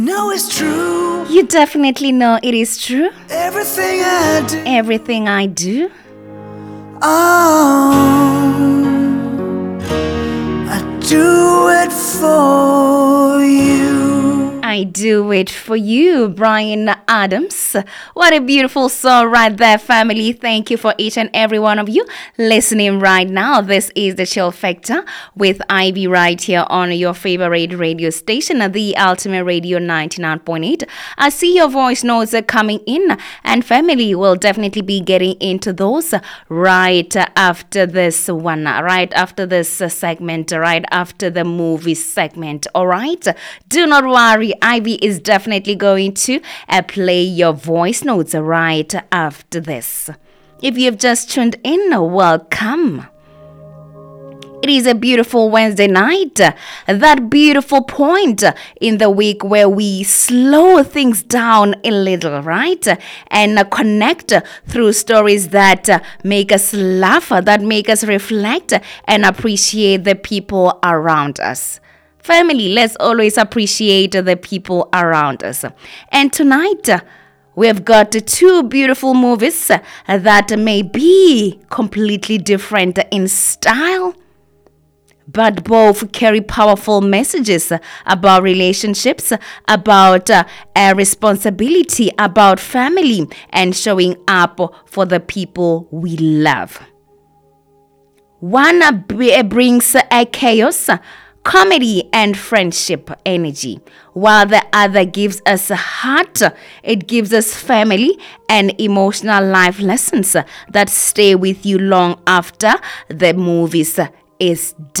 know it's true. You definitely know it is true. Everything I do. Everything I do. Oh, I do it for you. I do it for you, Brian Adams. What a beautiful song right there, family. Thank you for each and every one of you listening right now. This is the Chill Factor with Ivy right here on your favorite radio station, the Ultimate Radio 99.8. I see your voice notes coming in, and family will definitely be getting into those right after this one, right after this segment, right after the movie segment. All right, do not worry. Ivy is definitely going to play your voice notes right after this. If you've just tuned in, welcome. It is a beautiful Wednesday night, that beautiful point in the week where we slow things down a little, right? And connect through stories that make us laugh, that make us reflect and appreciate the people around us. Family, let's always appreciate the people around us. And tonight, we've got two beautiful movies that may be completely different in style, but both carry powerful messages about relationships, about responsibility, about family, and showing up for the people we love. One brings a chaos, comedy and friendship energy, while the other gives us a heart. It gives us family and emotional life lessons that stay with you long after the movies is done.